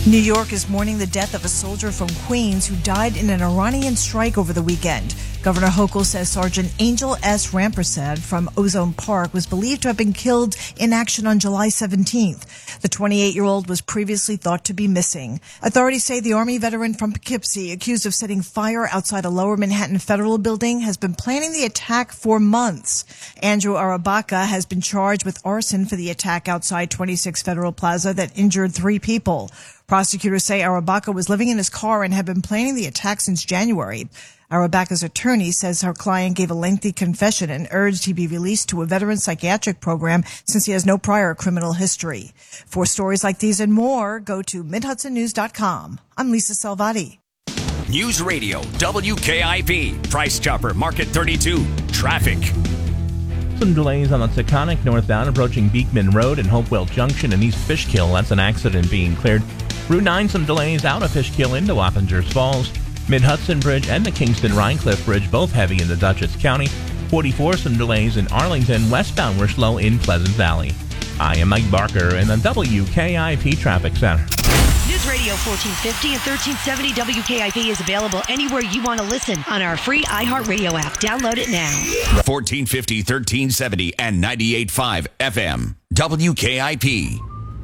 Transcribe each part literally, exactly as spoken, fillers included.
New York is mourning the death of a soldier from Queens who died in an Iranian strike over the weekend. Governor Hochul says Sergeant Angel S. Rampersad from Ozone Park was believed to have been killed in action on July seventeenth. The twenty-eight-year-old was previously thought to be missing. Authorities say the Army veteran from Poughkeepsie, accused of setting fire outside a Lower Manhattan federal building, has been planning the attack for months. Andrew Arabaka has been charged with arson for the attack outside twenty-six Federal Plaza that injured three people. Prosecutors say Arabaka was living in his car and had been planning the attack since January. Arabaka's attorney says her client gave a lengthy confession and urged he be released to a veteran psychiatric program since he has no prior criminal history. For stories like these and more, go to mid hudson news dot com. I'm Lisa Salvati. News Radio, W K I P, Price Chopper, Market thirty-two, traffic. Some delays on the Taconic northbound approaching Beekman Road and Hopewell Junction in East Fishkill. That's an accident being cleared. Route nine, some delays out of Fishkill into Wappingers Falls. Mid-Hudson Bridge and the Kingston-Rhinecliff Bridge, both heavy in the Dutchess County. forty-four, some delays in Arlington. Westbound, we're slow in Pleasant Valley. I am Mike Barker in the W K I P Traffic Center. News Radio fourteen fifty and thirteen seventy W K I P is available anywhere you want to listen on our free iHeartRadio app. Download it now. fourteen fifty, thirteen seventy, and ninety-eight point five F M. W K I P.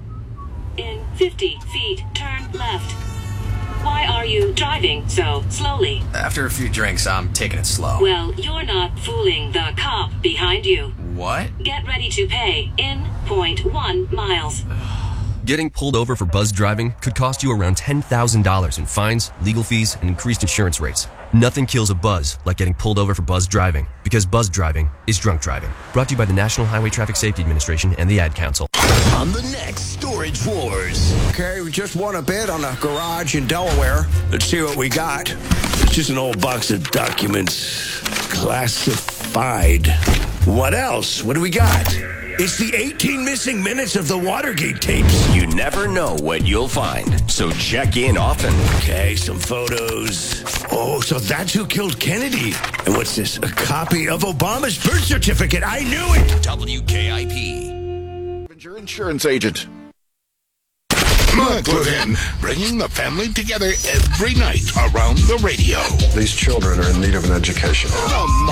In fifty feet, turn left. Why are you driving so slowly? After a few drinks, I'm taking it slow. Well, you're not fooling the cop behind you. What? Get ready to pay in zero point one miles. Getting pulled over for buzz driving could cost you around ten thousand dollars in fines, legal fees, and increased insurance rates. Nothing kills a buzz like getting pulled over for buzz driving, because buzz driving is drunk driving. Brought to you by the National Highway Traffic Safety Administration and the Ad Council. On the next Storage Wars. Okay, we just won a bid on a garage in Delaware. Let's see what we got. It's just an old box of documents. Classified. What else? What do we got? It's the eighteen missing minutes of the Watergate tapes. You never know what you'll find, so check in often. Okay, some photos. Oh, so that's who killed Kennedy. And what's this? A copy of Obama's birth certificate. I knew it. W K I P. Your insurance agent. Mark Levin, bringing the family together every night around the radio. These children are in need of an education. The